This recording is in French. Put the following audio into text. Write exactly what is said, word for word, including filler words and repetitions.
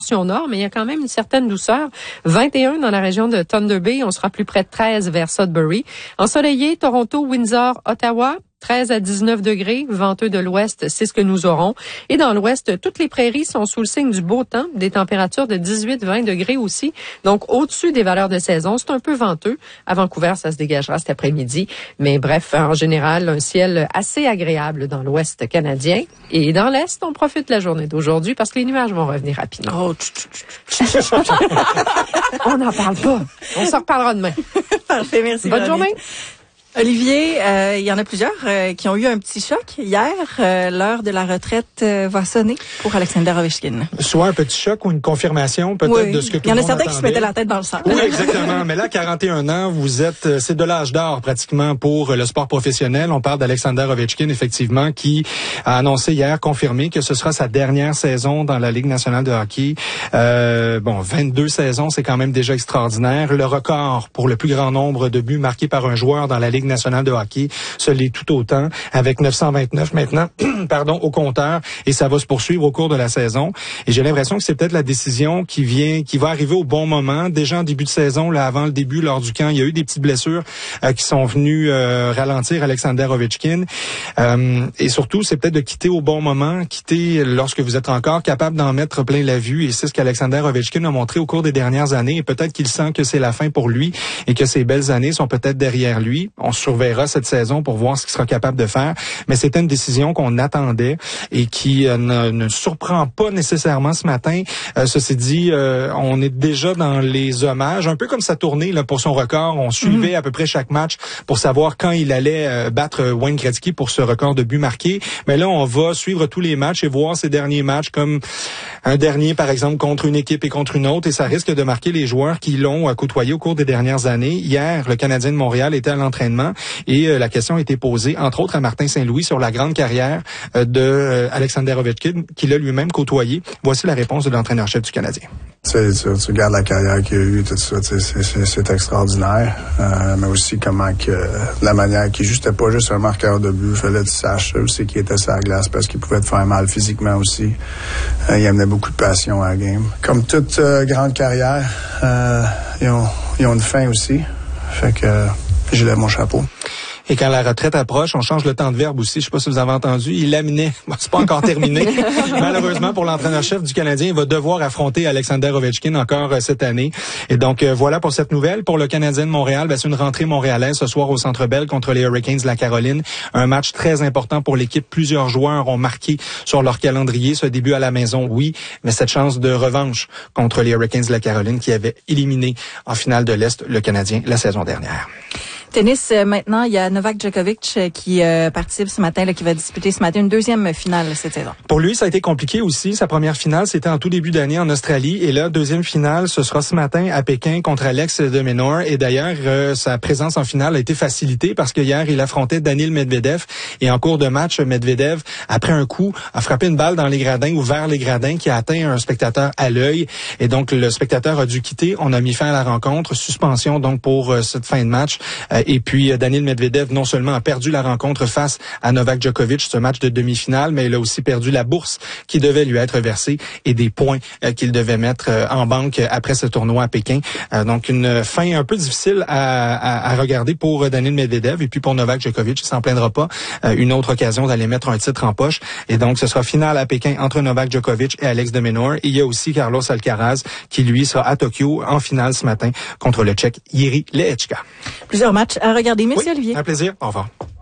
nord, mais il y a quand même une certaine douceur. vingt et un dans la région de Thunder Bay. On sera plus près de treize vers Sudbury. Ensoleillé, Toronto, Windsor, Ottawa. treize à dix-neuf degrés, venteux de l'ouest, c'est ce que nous aurons. Et dans l'ouest, toutes les prairies sont sous le signe du beau temps, des températures de dix-huit à vingt degrés aussi. Donc, au-dessus des valeurs de saison, c'est un peu venteux. À Vancouver, ça se dégagera cet après-midi. Mais bref, en général, un ciel assez agréable dans l'ouest canadien. Et dans l'est, on profite de la journée d'aujourd'hui parce que les nuages vont revenir rapidement. Oh, on n'en parle pas. On s'en reparlera demain. Parfait, merci. Bonne Véronique. journée. Olivier, euh, il y en a plusieurs euh, qui ont eu un petit choc hier. Euh, l'heure de la retraite euh, va sonner pour Alexander Ovechkin. Soit un petit choc ou une confirmation peut-être oui. de ce que tout le monde Il y en a certains attendait. Qui se mettaient la tête dans le sang. Oui, exactement. Mais là, quarante et un ans, vous êtes, c'est de l'âge d'or pratiquement pour le sport professionnel. On parle d'Alexander Ovechkin, effectivement, qui a annoncé hier, confirmé que ce sera sa dernière saison dans la Ligue nationale de hockey. Euh, bon, vingt-deux saisons, c'est quand même déjà extraordinaire. Le record pour le plus grand nombre de buts marqués par un joueur dans la Ligue nationale de hockey, ce l'est tout autant, avec neuf cent vingt-neuf maintenant, pardon, au compteur, et ça va se poursuivre au cours de la saison. Et j'ai l'impression que c'est peut-être la décision qui vient, qui va arriver au bon moment. Déjà en début de saison, là, avant le début, lors du camp, il y a eu des petites blessures euh, qui sont venues euh, ralentir Alexander Ovechkin. Euh, et surtout, c'est peut-être de quitter au bon moment, quitter lorsque vous êtes encore capable d'en mettre plein la vue. Et c'est ce qu'Alexander Ovechkin a montré au cours des dernières années. Et peut-être qu'il sent que c'est la fin pour lui et que ses belles années sont peut-être derrière lui. On surveillera cette saison pour voir ce qu'il sera capable de faire. Mais c'était une décision qu'on attendait et qui euh, ne, ne surprend pas nécessairement ce matin. Euh, ceci dit, euh, on est déjà dans les hommages, un peu comme sa tournée là, pour son record. On suivait mmh. à peu près chaque match pour savoir quand il allait euh, battre Wayne Gretzky pour ce record de buts marqués. Mais là, on va suivre tous les matchs et voir ces derniers matchs comme un dernier, par exemple, contre une équipe et contre une autre. Et ça risque de marquer les joueurs qui l'ont côtoyé au cours des dernières années. Hier, le Canadien de Montréal était à l'entraînement et euh, la question a été posée, entre autres, à Martin Saint-Louis sur la grande carrière euh, de euh, Alexander Ovechkin, qu'il a lui-même côtoyé. Voici la réponse de l'entraîneur-chef du Canadien. Tu, tu, tu regardes la carrière qu'il a eue, tout ça, c'est, c'est, c'est extraordinaire. Euh, mais aussi comment que la manière qu'il juste pas juste un marqueur de but, il fallait que tu saches aussi qu'il était sur la glace parce qu'il pouvait te faire mal physiquement aussi. Euh, il amenait beaucoup de passion à la game. Comme toute euh, grande carrière, euh, ils, ont, ils ont une fin aussi. Fait que euh, je lève mon chapeau. Et quand la retraite approche, on change le temps de verbe aussi. Je sais pas si vous avez entendu. Il laminait. Bon, c'est pas encore terminé. Malheureusement, pour l'entraîneur-chef du Canadien, il va devoir affronter Alexander Ovechkin encore euh, cette année. Et donc, euh, voilà pour cette nouvelle. Pour le Canadien de Montréal, ben, c'est une rentrée montréalaise ce soir au Centre Bell contre les Hurricanes de la Caroline. Un match très important pour l'équipe. Plusieurs joueurs ont marqué sur leur calendrier ce début à la maison, oui, mais cette chance de revanche contre les Hurricanes de la Caroline qui avaient éliminé en finale de l'Est le Canadien la saison dernière. Tennis, euh, maintenant, il y a Novak Djokovic euh, qui euh, participe ce matin, là, qui va disputer ce matin une deuxième finale cette saison. Pour lui, ça a été compliqué aussi. Sa première finale, c'était en tout début d'année en Australie. Et là, deuxième finale, ce sera ce matin à Pékin contre Alex de Minaur. Et d'ailleurs, euh, sa présence en finale a été facilitée parce que hier, il affrontait Daniil Medvedev. Et en cours de match, Medvedev, après un coup, a frappé une balle dans les gradins ou vers les gradins qui a atteint un spectateur à l'œil. Et donc, le spectateur a dû quitter. On a mis fin à la rencontre. Suspension donc pour euh, cette fin de match. Euh, Et puis, Daniil Medvedev, non seulement a perdu la rencontre face à Novak Djokovic, ce match de demi-finale, mais il a aussi perdu la bourse qui devait lui être versée et des points euh, qu'il devait mettre euh, en banque après ce tournoi à Pékin. Euh, donc, une fin un peu difficile à, à, à regarder pour Daniil Medvedev. Et puis, pour Novak Djokovic, il s'en plaindra pas. Euh, une autre occasion d'aller mettre un titre en poche. Et donc, ce sera finale à Pékin entre Novak Djokovic et Alex de Minaur. Et il y a aussi Carlos Alcaraz qui, lui, sera à Tokyo en finale ce matin contre le Tchèque Jiří Lehečka. Plusieurs matchs à regarder. Merci, oui, Olivier. Un plaisir. Au revoir.